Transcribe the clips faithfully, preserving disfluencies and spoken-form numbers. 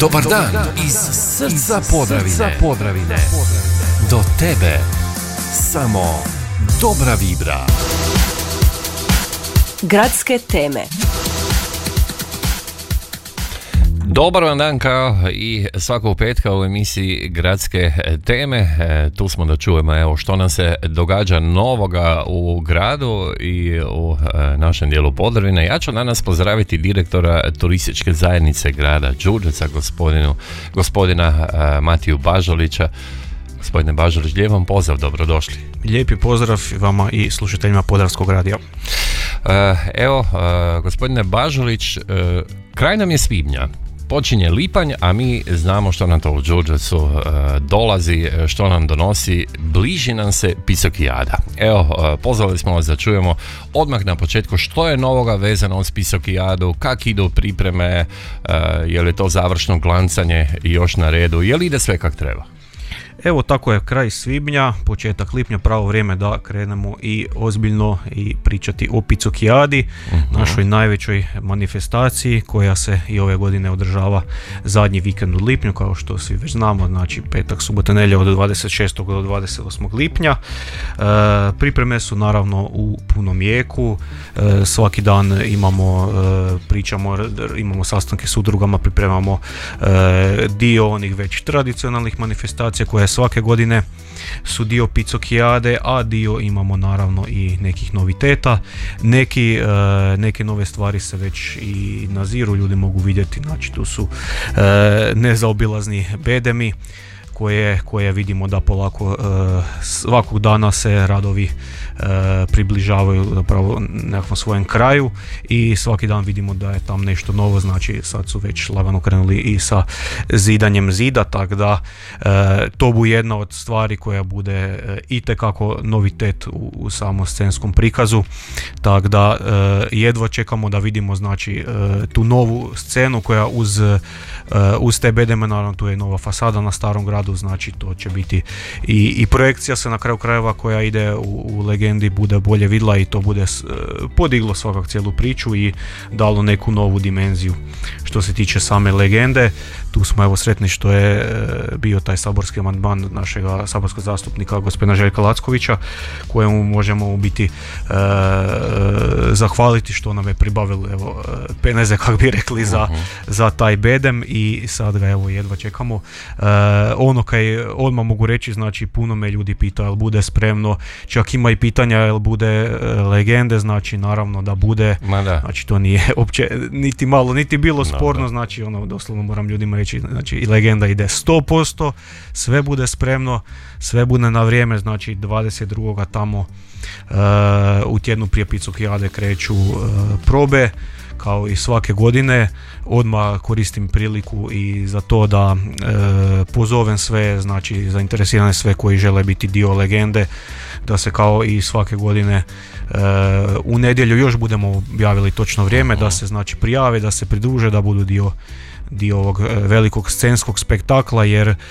Dobar dan iz srca Podravine. Podravine. Do tebe samo dobra vibra. Gradske teme. Dobar vam dan kao i svakog petka u emisiji Gradske teme. E, tu smo da čujemo evo što nam se događa novoga u gradu i u e, našem dijelu Podravine. Ja ću danas pozdraviti direktora turističke zajednice grada Đurđevca, gospodinu, gospodina e, Matiju Bažolića. Gospodine Bažolić, lijep vam pozdrav, dobrodošli. Lijepi pozdrav vama i slušateljima Podravskog radija. E, evo, e, gospodine Bažolić, e, kraj nam je svibnja. Počinje lipanj, a mi znamo što nam to u Đurđevcu uh, dolazi, što nam donosi, bliži nam se Pisokijada. Evo, uh, pozvali smo vas da čujemo odmah na početku što je novoga vezano uz Pisokijadu, kak idu pripreme, uh, je li to završno glancanje i još na redu, je li ide sve kak treba? Evo, tako je, kraj svibnja, početak lipnja, pravo vrijeme da krenemo i ozbiljno i pričati o Pisokijadi, uh-huh. našoj najvećoj manifestaciji koja se i ove godine održava zadnji vikend u lipnju, kao što svi već znamo, znači petak, subota, nedjelja od dvadeset šestog do dvadeset osmog lipnja. E, pripreme su naravno u punom jeku, e, svaki dan imamo, e, pričamo, imamo sastanke s udrugama, pripremamo e, dio onih već tradicionalnih manifestacija koje svake godine su dio Pisokijade, a dio imamo naravno i nekih noviteta. Neki, e, neke nove stvari se već i naziru, ljudi mogu vidjeti, znači tu su e, nezaobilazni bedemi koje, koje vidimo da polako e, svakog dana se radovi e, približavaju zapravo nekakvom svojem kraju i svaki dan vidimo da je tam nešto novo, znači sad su već lagano krenuli i sa zidanjem zida, tako da e, to bu jedna od stvari koja bude e, itekako novitet u, u samom scenskom prikazu, tako da e, jedva čekamo da vidimo znači e, tu novu scenu koja uz, e, uz te bedeme, naravno tu je nova fasada na starom gradu, znači to će biti i, i projekcija se na kraju krajeva koja ide u, u legendi bude bolje vidla i to bude s, podiglo svakak cijelu priču i dalo neku novu dimenziju što se tiče same legende. Tu smo evo sretni što je bio taj saborski amandman našeg saborskog zastupnika gospodina Željka Lackovića, kojemu možemo u biti e, zahvaliti što nam je pribavili evo peneze, kako bi rekli, za, uh-huh. za taj bedem i sad ga evo jedva čekamo. E, ono kaj odmah mogu reći, znači puno me ljudi pita jel bude spremno, čak ima i pitanja jel bude legende, znači naravno da bude, da. Znači to nije uopće niti malo, niti bilo sporno, no, znači ono doslovno moram ljudima reći, znači i legenda ide sto posto, sve bude spremno, sve bude na vrijeme, znači dvadeset drugog tamo uh, u tjednu prije Pisokijade kreću uh, probe, kao i svake godine. Odmah koristim priliku i za to da e, pozovem sve, znači zainteresirane sve koji žele biti dio legende, da se kao i svake godine e, u nedjelju još budemo objavili točno vrijeme, da se znači prijave, da se pridruže, da budu dio dio ovog velikog scenskog spektakla, jer e,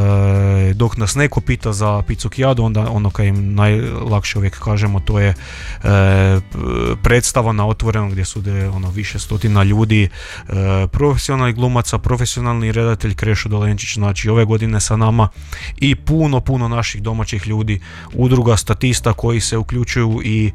dok nas neko pita za Pisokijadu, onda ono kaj im najlakše uvijek kažemo, to je e, predstava na otvorenom gdje su de, ono, više stotina ljudi, e, profesionalnih glumaca, profesionalni redatelj Krešo Dolenčić, znači ove godine sa nama i puno, puno naših domaćih ljudi, udruga, statista koji se uključuju i,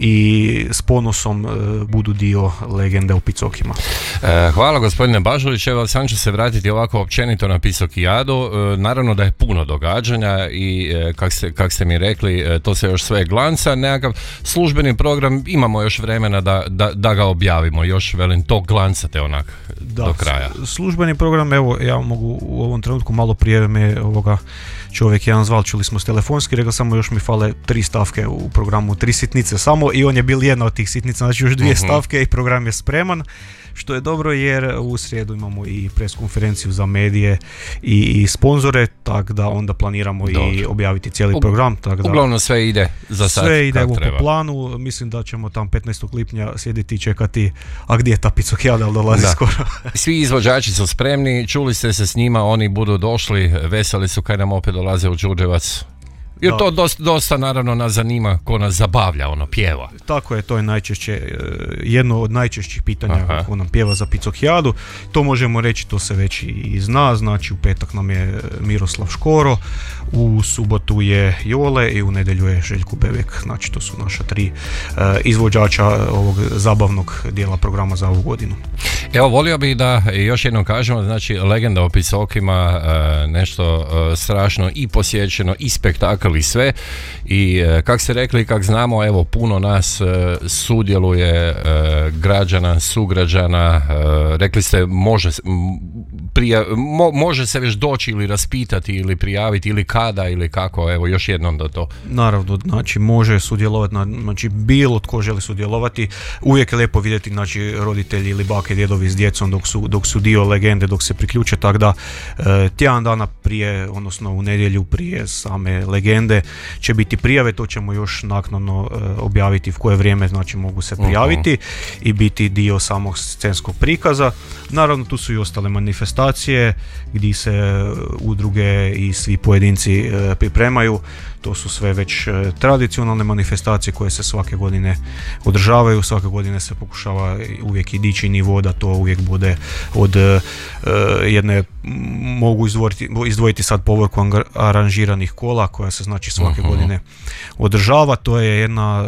i s ponosom e, budu dio legende u Pisokima. E, hvala gospodine Bažolić. Evo, sam ću se vratiti ovako općenito na Pisokijadu. E, naravno da je puno događanja i e, kak, ste, kak ste mi rekli, e, to se još sve glanca. Nekakav službeni program imamo još vremena da, da, da ga objavimo. Još velim to glancate onak da, do kraja. Službeni program, evo ja mogu u ovom trenutku, malo prije me ovoga čovjek jedan zval, čuli smo s telefonski, rekao samo još mi fale tri stavke u programu, tri sitnice samo i on je bil jedna od tih sitnica, znači još dvije uh-huh. stavke i program je spreman. Što je dobro jer u srijedu imamo i pres konferenciju za medije i, i sponzore, tako da onda planiramo dobro. I objaviti cijeli program. Tak da uglavnom sve ide za sad. Sve ide po planu, mislim da ćemo tam petnaestog lipnja sjediti i čekati, a gdje je ta Pisokijada, ali dolazi da. Skoro. Svi izvođači su spremni, čuli ste se s njima, oni budu došli, veseli su kaj nam opet dolaze u Đurđevac. Jer da. to dosta, dosta naravno nas zanima ko nas zabavlja, ono, pjeva. Tako je, to je najčešće, jedno od najčešćih pitanja. Aha. Ko nam pjeva za Picokijadu. To možemo reći, to se već i zna, znači u petak nam je Miroslav Škoro, u subotu je Jole i u nedjelju je Željko Bebek, znači to su naša tri uh, izvođača ovog zabavnog dijela programa za ovu godinu. Evo, volio bih da još jednom kažemo, znači legenda o Picokima, uh, nešto uh, strašno i posjećeno i spektakl i sve, i uh, kak ste rekli, kak znamo, evo puno nas uh, sudjeluje, uh, građana, sugrađana, uh, rekli ste može, prija, mo, može se već doći ili raspitati ili prijaviti ili kada ili kako, evo još jednom da to. Naravno, znači može sudjelovati, znači bilo tko želi sudjelovati, uvijek je lijepo vidjeti, znači roditelji ili bake, djedovi s djecom dok su, dok su dio legende, dok se priključe, tako da e, tjedan dana prije, odnosno u nedjelju prije same legende će biti prijave, to ćemo još naknadno e, objaviti v koje vrijeme, znači mogu se prijaviti uh-huh. i biti dio samog scenskog prikaza. Naravno tu su i ostale manifestacije gdje se udruge i svi pojedinci e, pripremaju. To su sve već e, tradicionalne manifestacije koje se svake godine održavaju, svake godine se pokušava uvijek i dići nivo da to uvijek bude od e, jedne, mogu izdvojiti, izdvojiti sad povorku aranžiranih kola koja se znači svake uh-huh. godine održava. To je jedna,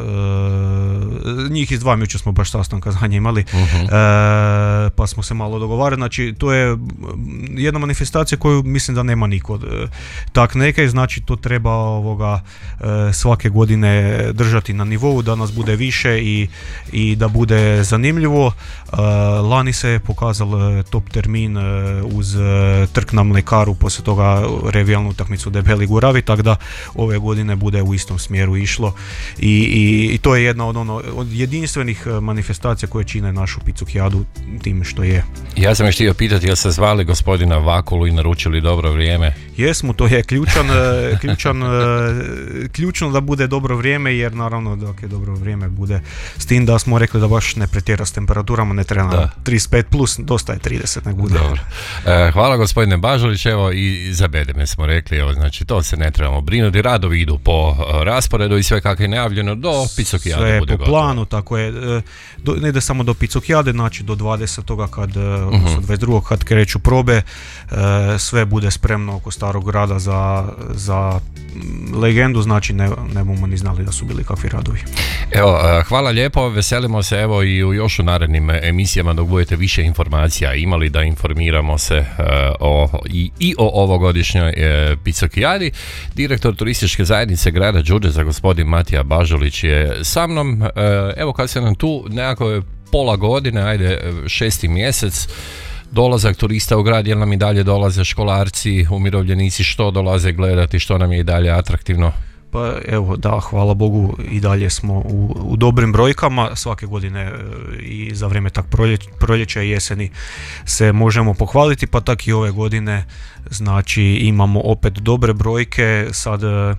e, njih izdvajam, jučer smo baš sastanka za nje imali, uh-huh. e, pa smo se malo dogovarali, znači to je jedna manifestacija koju mislim da nema niko e, tak neke, znači to treba ovoga e, svake godine držati na nivou da nas bude više i, i da bude zanimljivo. E, lani se je pokazal top termin e, uz e, trk na Mlekaru, poslije toga revijalnu utakmicu Debeli Guravi, tako da ove godine bude u istom smjeru išlo i, i, i to je jedna od, ono, od jedinstvenih manifestacija koje čine našu Picokijadu tim što je. Ja sam još htio pitati, jel ste zvali gospodina Vakulu i naručili dobro vrijeme? Jesmo, to je ključan, ključan, ključno da bude dobro vrijeme, jer naravno dok je dobro vrijeme bude, s tim da smo rekli da baš ne pretjera s temperaturama, ne treba na trideset pet plus, dosta je trideset, nek bude. Dobro. E, hvala gospodine Bažulić, evo i za bedeme smo rekli, evo, znači to se ne trebamo brinuti, radovi idu po rasporedu i sve kako je najavljeno do Picokijade sve bude po gotovo. Planu, tako je, do, ne ide samo do Picokijade, znači do dvadesetoga kad, uh-huh. odnosno dvadeset drugog kad kreću probe, sve bude spremno oko Starog grada za, za legendu, znači ne, ne bomo ni znali da su bili kakvi radovi. Evo, hvala lijepo, veselimo se evo i u još u narednim emisijama dok budete više informacija imali da informiramo se uh, o, i, i o ovogodišnjoj uh, Picokijadi. Direktor turističke zajednice grada Đurđevca, gospodin Matija Bažulić je sa mnom. Uh, evo kad se nam tu nekako pola godine, ajde šesti mjesec, dolazak turista u grad, jel nam i dalje dolaze školarci, umirovljenici, što dolaze gledati, što nam je i dalje atraktivno? Pa evo da, hvala Bogu i dalje smo u, u dobrim brojkama, svake godine i za vrijeme tak prolje, proljeća i jeseni se možemo pohvaliti, pa tak i ove godine, znači imamo opet dobre brojke, sad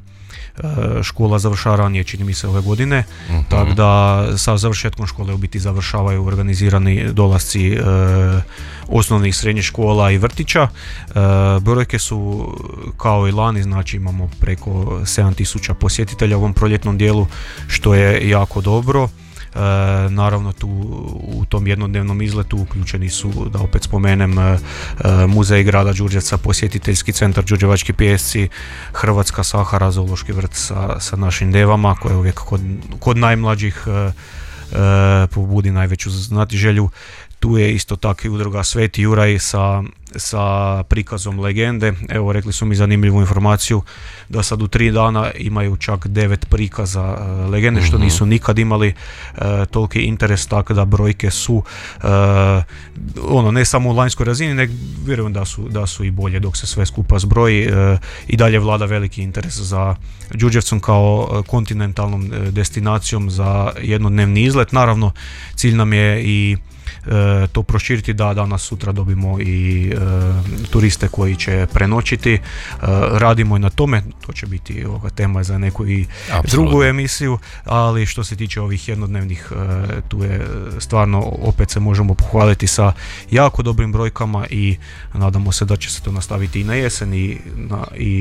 škola završava ranije, čini mi se ove godine, uh-huh. tako da sa završetkom škole u biti završavaju organizirani dolasci e, osnovnih srednjih škola i vrtića. E, brojke su kao i lani, znači imamo preko sedam tisuća posjetitelja u ovom proljetnom dijelu, što je jako dobro. E, naravno tu u tom jednodnevnom izletu uključeni su, da opet spomenem, e, muzej grada Đurđevca, posjetiteljski centar Đurđevački pijesci, Hrvatska Sahara, zoološki vrt sa, sa našim devama koje uvijek kod, kod najmlađih e, e, pobudi najveću znatiželju. Tu je isto tako i udruga Sveti Juraj sa, sa prikazom legende. Evo, rekli su mi zanimljivu informaciju da sad u tri dana imaju čak devet prikaza uh, legende, što nisu nikad imali uh, toliki interes, tako da brojke su uh, ono, ne samo u lanjskoj razini, nego vjerujem da su, da su i bolje dok se sve skupa zbroji. Uh, I dalje vlada veliki interes za Đurđevcom kao kontinentalnom destinacijom za jednodnevni izlet. Naravno, cilj nam je i E, to proširiti da danas sutra dobimo i e, turiste koji će prenoćiti. E, radimo i na tome, to će biti ovoga tema za neku i Absolutno. drugu emisiju, ali što se tiče ovih jednodnevnih, e, tu je stvarno opet se možemo pohvaliti sa jako dobrim brojkama i nadamo se da će se to nastaviti i na jesen i, na, i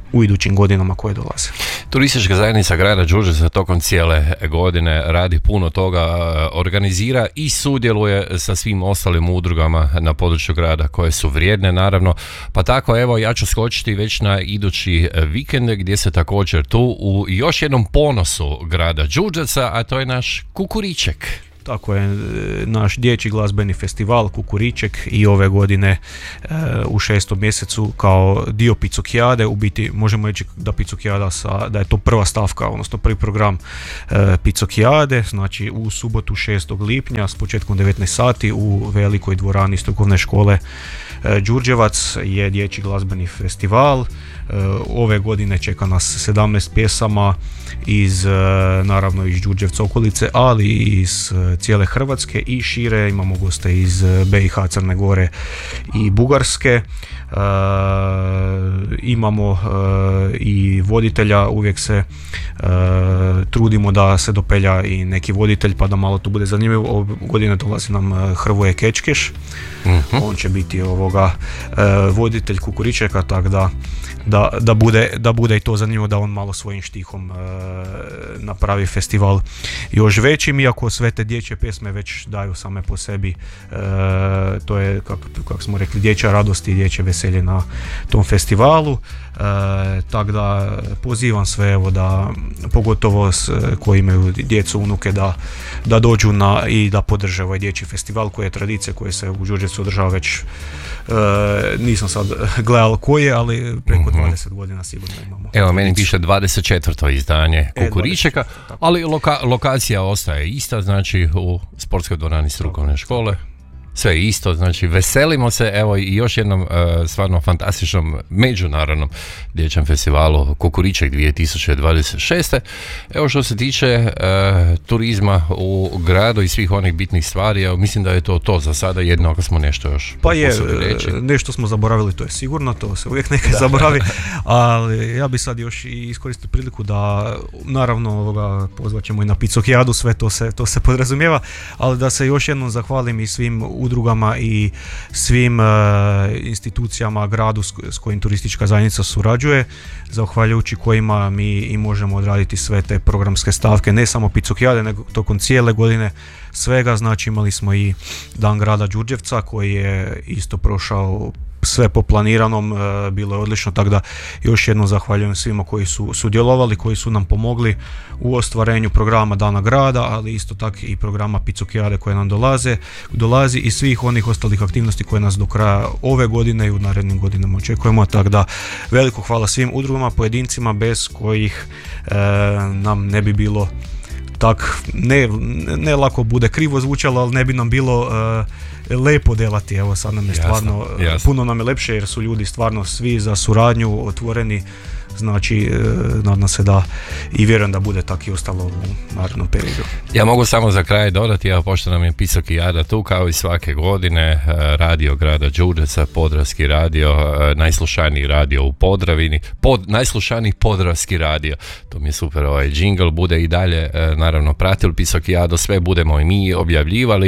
u idućim godinama koje dolaze. Turistička zajednica grada Đurđevca tokom cijele godine radi puno toga, organizira i sudjeluje sa svim ostalim udrugama na području grada koje su vrijedne naravno, pa tako evo ja ću skočiti već na idući vikend gdje se također tu u još jednom ponosu grada Đurđevca, a to je naš Kukuriček. Tako je, naš dječji glazbeni festival Kukuriček i ove godine e, u šestom mjesecu kao dio Picokijade, u biti možemo reći da Picokijada sa, da je to prva stavka, odnosno prvi program e, Picokijade, znači u subotu šestog lipnja s početkom devetnaest sati u velikoj dvorani strukovne škole e, Đurđevac je dječji glazbeni festival. E, ove godine čeka nas sedamnaest pjesama iz, naravno iz Đurđevca okolice, ali i iz cijele Hrvatske i šire, imamo goste iz B i H, Crne Gore i Bugarske, e, imamo e, i voditelja, uvijek se e, trudimo da se dopelja i neki voditelj pa da malo to bude zanimljivo. Ove godine dolazi nam Hrvoje Kečkeš, uh-huh. On će biti ovoga e, voditelj Kukuričeka, tako da Da, da, bude, da bude i to zanimljivo, da on malo svojim štihom e, napravi festival još većim, iako sve te dječje pjesme već daju same po sebi, e, to je kako kak smo rekli dječja radost i dječje veselje na tom festivalu, e, tako da pozivam sve evo da pogotovo s, koji imaju djecu, unuke da, da dođu na i da podrže ovaj dječji festival koji je tradicija koja se u Đurđevcu održava već e, nisam sad gledal koji je, ali preko dvadeset godina sigurno imamo. Evo, meni piše dvadeset četvrto izdanje Kukuričeka, e, ali loka, lokacija ostaje ista, znači u sportskoj dvorani strukovne škole. Sve je isto, znači veselimo se, evo i još jednom uh, stvarno fantastičnom međunarodnom dječjem festivalu Kukuriček dvije tisuće dvadeset šeste. Evo što se tiče uh, turizma u gradu i svih onih bitnih stvari, evo mislim da je to to za sada, jedno ako smo nešto još pa je, reći. Nešto smo zaboravili, to je sigurno, to se uvijek nekaj zaboravi, ali ja bi sad još i iskoristio priliku da naravno ovoga, pozvat ćemo i na Picokijadu, sve to se, to se podrazumijeva, ali da se još jednom zahvalim i svim udrugama i svim uh, institucijama gradu s, s kojim turistička zajednica surađuje, zahvaljujući kojima mi i možemo odraditi sve te programske stavke, ne samo Picokijade, nego tokom cijele godine svega. Znači imali smo i Dan grada Đurđevca koji je isto prošao sve po planiranom, e, bilo je odlično, tako da još jednom zahvaljujem svima koji su sudjelovali, koji su nam pomogli u ostvarenju programa Dana grada, ali isto tako i programa Picokijade koje nam dolaze, dolazi i svih onih ostalih aktivnosti koje nas do kraja ove godine i u narednim godinama očekujemo, tako da veliko hvala svim udrugama, pojedincima bez kojih e, nam ne bi bilo tak, ne, ne lako bude krivo zvučalo, ali ne bi nam bilo uh, lepo delati, evo sad nam je stvarno, jasno, jasno. Puno nam je lepše jer su ljudi stvarno svi za suradnju otvoreni, znači nadam se da i vjerujem da bude tako i ostalo u narednom periodu. Ja mogu samo za kraj dodati, evo pošto nam je Picokijada tu kao i svake godine, radio grada Đurđevca, Podravski radio, najslušaniji radio u Podravini, pod, najslušaniji Podravski radio, to mi je super, ovaj džingl bude i dalje naravno pratili Picokijadu, sve budemo i mi objavljivali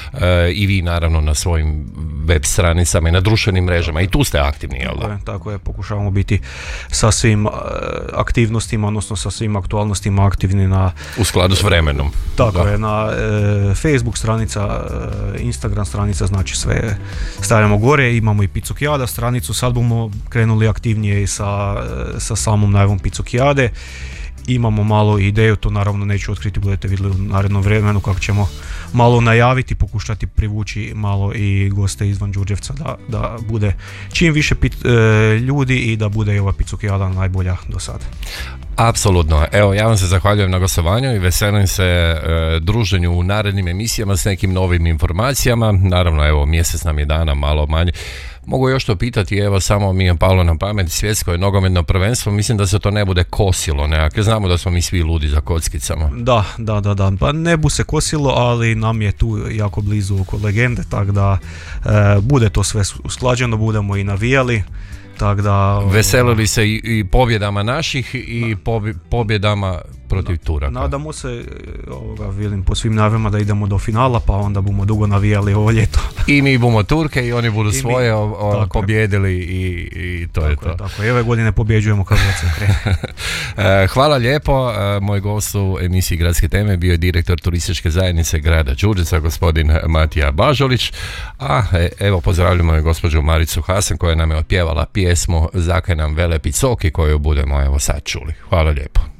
i vi naravno na svojim web stranicama i na društvenim mrežama i tu ste aktivni, jel da? Tako je, tako je, pokušavamo biti sa svim aktivnostima, odnosno sa svim aktualnostima aktivni na... U skladu s vremenom. Tako da. je, na e, Facebook stranica, e, Instagram stranica, znači sve stavljamo gore, imamo i Picokijada stranicu, sad bomo krenuli aktivnije i sa, sa samom najavom Picokijade. Imamo malo ideju, to naravno neću otkriti, budete vidjeli u narednom vremenu kako ćemo malo najaviti, pokušati privući malo i goste izvan Đurđevca da, da bude čim više pit, e, ljudi i da bude i ova Picokijada najbolja do sada. Apsolutno. Evo, ja vam se zahvaljujem na gostovanju i veselim se e, druženju u narednim emisijama s nekim novim informacijama. Naravno, evo, mjesec nam je dana, malo manje. Mogu još to pitati, evo samo mi je palo na pamet, svjetsko je nogometno prvenstvo, mislim da se to ne bude kosilo nekako, znamo da smo mi svi ludi za kockicama. Da, da, da, da, pa ne bu se kosilo, ali nam je tu jako blizu oko legende, tako da e, bude to sve usklađeno, budemo i navijali. Tak da, veselili se i, i pobjedama naših i pobjedama protiv Turaka. Nadamo se, ovoga, vidim po svim najavama da idemo do finala, pa onda bumo dugo navijali ovo ljeto. I mi bumo Turke i oni budu I svoje mi, o, o, pobjedili i, i to tako je to. Je, tako je, ove godine pobjeđujemo kako se krene. Hvala lijepo. Moj gost u emisiji Gradske teme bio je direktor turističke zajednice grada Đurđevca, gospodin Matija Bažolić. A evo, pozdravljamo i gospođu Maricu Hasan koja nam je otpjevala pjesmu Zakaj nam vele picoki koju budemo evo sad čuli. Hvala lijepo.